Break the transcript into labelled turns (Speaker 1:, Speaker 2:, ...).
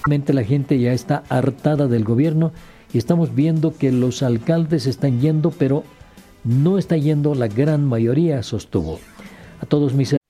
Speaker 1: La gente ya está hartada del gobierno y estamos viendo que los alcaldes están yendo, pero no está yendo la gran mayoría, sostuvo. A todos mis